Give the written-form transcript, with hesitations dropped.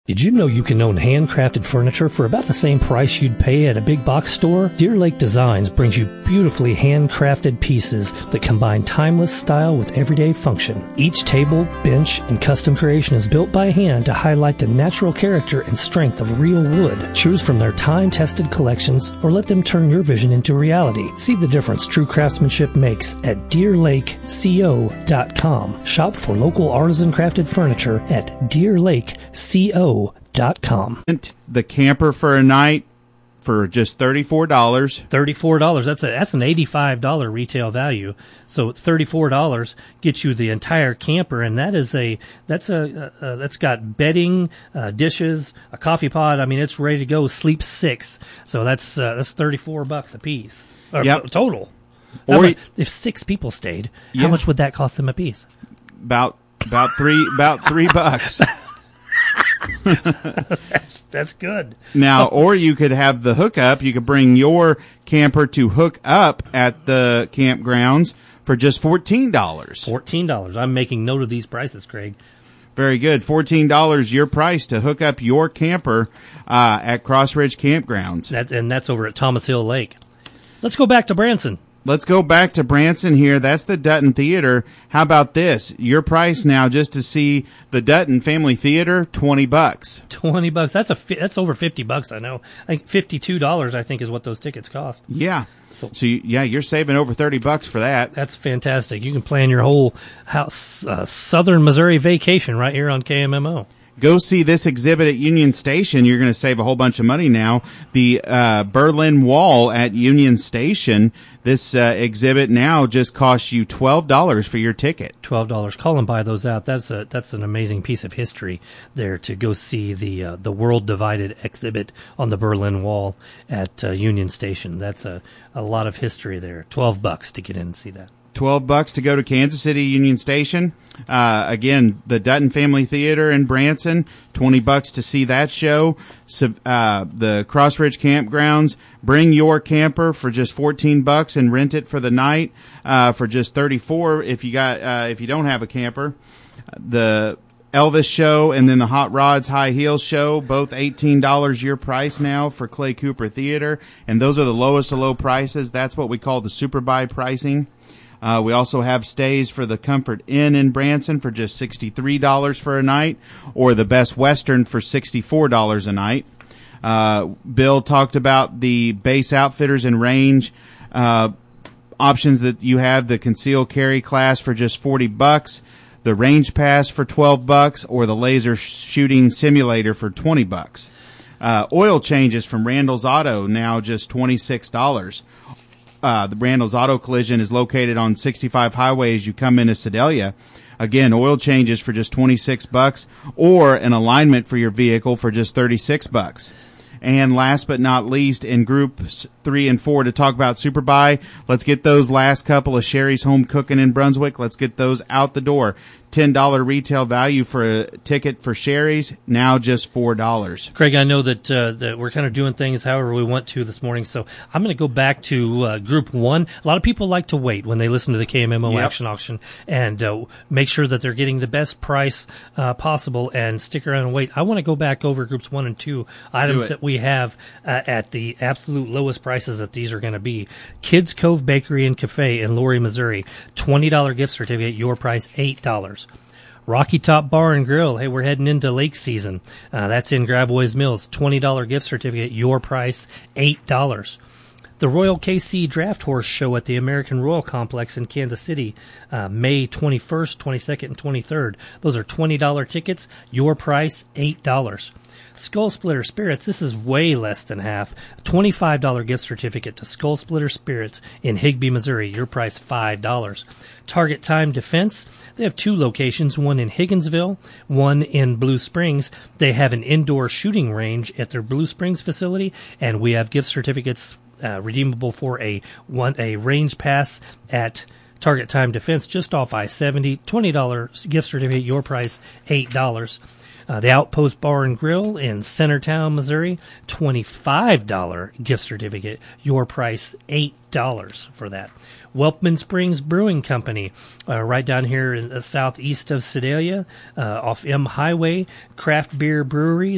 Did you know you can own handcrafted furniture for about the same price you'd pay at a big box store? Deer Lake Designs brings you beautifully handcrafted pieces that combine timeless style with everyday function. Each table, bench, and custom creation is built by hand to highlight the natural character and strength of real wood. Choose from their time-tested collections or let them turn your vision into reality. See the difference true craftsmanship makes at DeerLakeCO.com. Shop for local artisan crafted furniture at DeerLakeCO.com. The camper for a night for just $34. $34. That's an $85 retail value. So $34 gets you the entire camper, and that's got bedding, dishes, a coffee pot. I mean, it's ready to go. Sleep 6. So that's $34 a piece. Total. Or if 6 people stayed, how much would that cost them a piece? About $3. That's good. Now, or you could have the hookup. You could bring your camper to hook up at the campgrounds for just $14. $14. I'm making note of these prices, Craig. Very good. $14 your price to hook up your camper at Cross Ridge Campgrounds. That's over at Thomas Hill Lake. Let's go back to Branson. Let's go back to Branson here. That's the Dutton Theater. How about this? Your price now just to see the Dutton Family Theater, $20. $20. That's over $50. I know. I think $52. I think is what those tickets cost. Yeah. So you're saving over $30 for that. That's fantastic. You can plan your whole southern Missouri vacation right here on KMMO. Go see this exhibit at Union Station. You're going to save a whole bunch of money now. The Berlin Wall at Union Station. This exhibit now just costs you $12 for your ticket. $12. Call and buy those out. That's an amazing piece of history there to go see the World Divided exhibit on the Berlin Wall at Union Station. That's a lot of history there. $12 to get in and see that. $12 to go to Kansas City Union Station. Again, the Dutton Family Theater in Branson, $20 to see that show. The Cross Ridge Campgrounds, bring your camper for just $14 and rent it for the night for just $34 if you don't have a camper. The Elvis show and then the Hot Rods High Heels show, both $18 your price now for Clay Cooper Theater, and those are the lowest of low prices. That's what we call the super buy pricing. We also have stays for the Comfort Inn in Branson for just $63 for a night, or the Best Western for $64 a night. Bill talked about the Base Outfitters and Range options that you have, the concealed carry class for just $40, the Range Pass for $12, or the Laser Shooting Simulator for $20. Oil changes from Randall's Auto, now just $26. The Randall's Auto Collision is located on 65 Highway as you come into Sedalia. Again, oil changes for just $26, or an alignment for your vehicle for just $36. And last but not least, in groups 3 and 4 to talk about Super Buy, let's get those last couple of Sherry's Home Cooking in Brunswick. Let's get those out the door. $10 retail value for a ticket for Sherry's, now just $4. Craig, I know that we're kind of doing things however we want to this morning, so I'm going to go back to Group 1. A lot of people like to wait when they listen to the KMMO Action Auction and make sure that they're getting the best price possible and stick around and wait. I want to go back over Groups 1 and 2 items that we have at the absolute lowest prices that these are going to be. Kids Cove Bakery and Cafe in Laurie, Missouri, $20 gift certificate, your price $8. Rocky Top Bar and Grill. Hey, we're heading into lake season. That's in Gravois Mills. $20 gift certificate. Your price, $8. The Royal KC Draft Horse Show at the American Royal Complex in Kansas City, May 21st, 22nd, and 23rd. Those are $20 tickets. Your price, $8. Skull Splitter Spirits, this is way less than half. $25 gift certificate to Skull Splitter Spirits in Higbee, Missouri. Your price, $5. Target Time Defense, they have 2 locations, one in Higginsville, one in Blue Springs. They have an indoor shooting range at their Blue Springs facility, and we have gift certificates redeemable for a range pass at Target Time Defense just off I-70. $20 gift certificate, your price, $8. The Outpost Bar and Grill in Centertown, Missouri, $25 gift certificate. Your price, $8 for that. Whelpman Springs Brewing Company, right down here in the southeast of Sedalia, off M Highway, craft beer brewery.